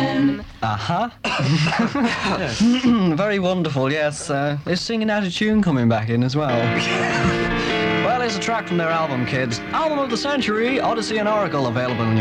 Aha. Very wonderful, yes. Is Singing Out of Tune coming back in as well? Well, here's a track from their album, kids. Album of the Century, Odyssey and Oracle, available on your